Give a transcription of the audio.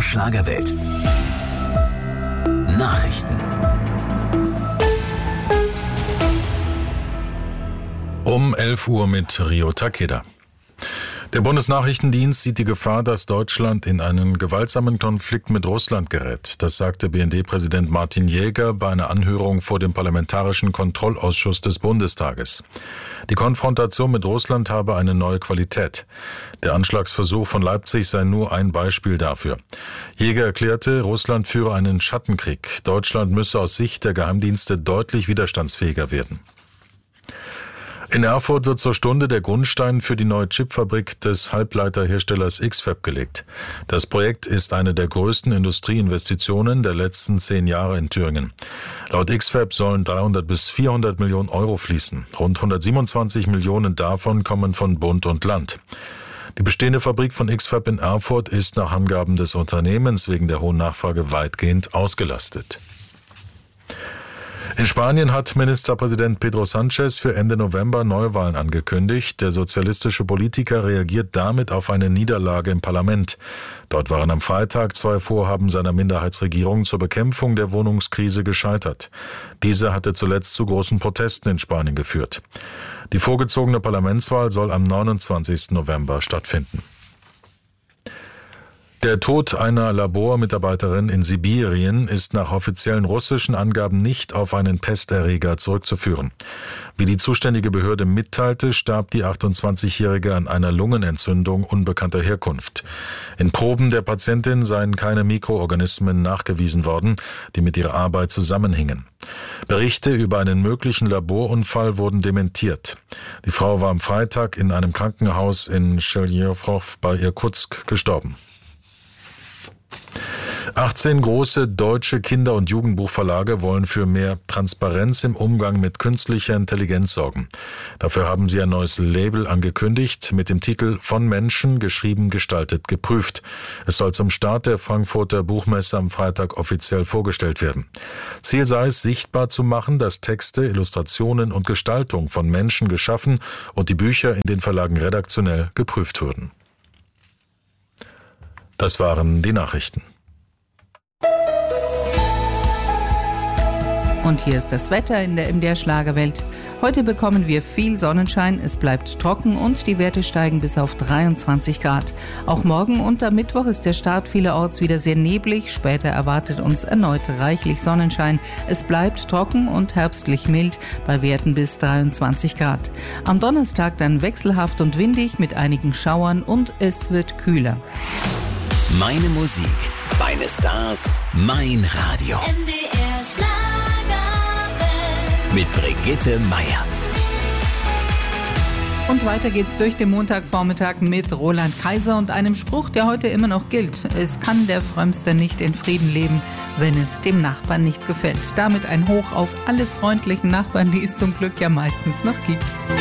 MDR Schlagerwelt. Nachrichten. Um 11 Uhr mit Rio Takeda. Der Bundesnachrichtendienst sieht die Gefahr, dass Deutschland in einen gewaltsamen Konflikt mit Russland gerät. Das sagte BND-Präsident Martin Jäger bei einer Anhörung vor dem Parlamentarischen Kontrollausschuss des Bundestages. Die Konfrontation mit Russland habe eine neue Qualität. Der Anschlagsversuch von Leipzig sei nur ein Beispiel dafür. Jäger erklärte, Russland führe einen Schattenkrieg. Deutschland müsse aus Sicht der Geheimdienste deutlich widerstandsfähiger werden. In Erfurt wird zur Stunde der Grundstein für die neue Chipfabrik des Halbleiterherstellers X-FAB gelegt. Das Projekt ist eine der größten Industrieinvestitionen der letzten 10 Jahre in Thüringen. Laut X-FAB sollen 300 bis 400 Millionen Euro fließen. Rund 127 Millionen davon kommen von Bund und Land. Die bestehende Fabrik von X-FAB in Erfurt ist nach Angaben des Unternehmens wegen der hohen Nachfrage weitgehend ausgelastet. In Spanien hat Ministerpräsident Pedro Sánchez für Ende November Neuwahlen angekündigt. Der sozialistische Politiker reagiert damit auf eine Niederlage im Parlament. Dort waren am Freitag 2 Vorhaben seiner Minderheitsregierung zur Bekämpfung der Wohnungskrise gescheitert. Diese hatte zuletzt zu großen Protesten in Spanien geführt. Die vorgezogene Parlamentswahl soll am 29. November stattfinden. Der Tod einer Labormitarbeiterin in Sibirien ist nach offiziellen russischen Angaben nicht auf einen Pesterreger zurückzuführen. Wie die zuständige Behörde mitteilte, starb die 28-Jährige an einer Lungenentzündung unbekannter Herkunft. In Proben der Patientin seien keine Mikroorganismen nachgewiesen worden, die mit ihrer Arbeit zusammenhingen. Berichte über einen möglichen Laborunfall wurden dementiert. Die Frau war am Freitag in einem Krankenhaus in Chelyabinsk bei Irkutsk gestorben. 18 große deutsche Kinder- und Jugendbuchverlage wollen für mehr Transparenz im Umgang mit künstlicher Intelligenz sorgen. Dafür haben sie ein neues Label angekündigt mit dem Titel Von Menschen geschrieben, gestaltet, geprüft. Es soll zum Start der Frankfurter Buchmesse am Freitag offiziell vorgestellt werden. Ziel sei es, sichtbar zu machen, dass Texte, Illustrationen und Gestaltung von Menschen geschaffen und die Bücher in den Verlagen redaktionell geprüft würden. Das waren die Nachrichten. Und hier ist das Wetter in der MDR Schlagerwelt. Heute bekommen wir viel Sonnenschein, es bleibt trocken und die Werte steigen bis auf 23 Grad. Auch morgen und am Mittwoch ist der Start vielerorts wieder sehr neblig. Später erwartet uns erneut reichlich Sonnenschein. Es bleibt trocken und herbstlich mild bei Werten bis 23 Grad. Am Donnerstag dann wechselhaft und windig mit einigen Schauern und es wird kühler. Meine Musik, meine Stars, mein Radio. MDR Schlagerwelt. Mit Brigitte Meier. Und weiter geht's durch den Montagvormittag mit Roland Kaiser und einem Spruch, der heute immer noch gilt. Es kann der Frömmste nicht in Frieden leben, wenn es dem Nachbarn nicht gefällt. Damit ein Hoch auf alle freundlichen Nachbarn, die es zum Glück ja meistens noch gibt.